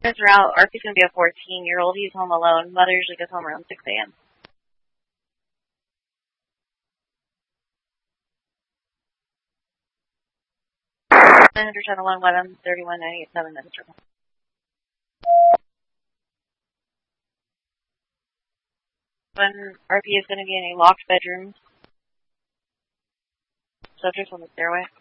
Parents are out. RP's going to be a 14-year-old. He's home alone. Mother usually gets home around 6 a.m. Manager 1011 31987 manager. When RP is going to be in a locked bedroom. Subject on the stairway.